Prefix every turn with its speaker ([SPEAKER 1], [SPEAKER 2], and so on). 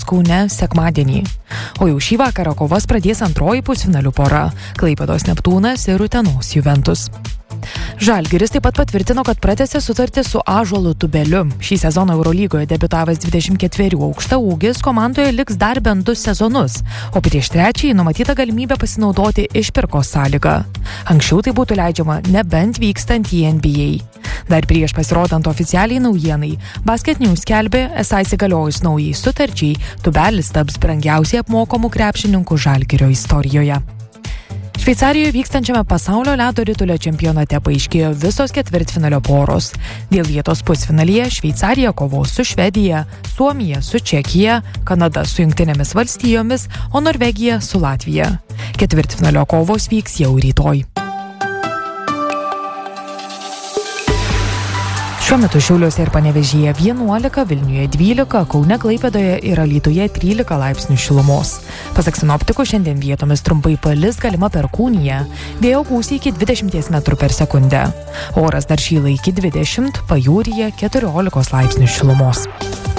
[SPEAKER 1] Kaune sekmadienį. O jau šį vakarą kovas pradės antroji pusfinalių pora – Klaipėdos Neptūnas ir Utenos Juventus. Žalgiris taip pat patvirtino, kad pratęsė sutartį su Ąžuolu Tubeliu. Šį sezoną Eurolygoje debiutavęs 24 aukštaūgis komandoje liks dar bent 2 sezonus, o prieš trečiąjį numatyta galimybė pasinaudoti išpirkos sąlygą. Anksčiau tai būtų leidžiama nebent vykstant į NBA. Dar prieš pasirodant oficialiai naujienai, Basket News skelbė, esą įsigaliojus naujai sutarčiai, Tubelis taps brangiausiai apmokamų krepšininkų Žalgirio istorijoje. Šveicarijoje vykstančiame pasaulio ledo ritulio čempionate paaiškėjo visos ketvirtfinalio poros. Dėl vietos pusfinalyje Šveicarija kovos su Švedija, Suomija su Čekija, Kanada su Jungtinėmis valstijomis, o Norvegija su Latvija. Ketvirtfinalio kovos vyks jau rytoj. Šiuo metu Šiauliuose ir Panevėžyje 11, Vilniuje 12, Kaune, Klaipėdoje ir Alytuje 13 laipsnių šilumos. Pasak sinoptikų, šiandien vietomis trumpai palis, galima perkūnija. Vėjo gūsiai iki 20 m/s. Oras dar šyla iki 20, pajūryje 14 laipsnių šilumos.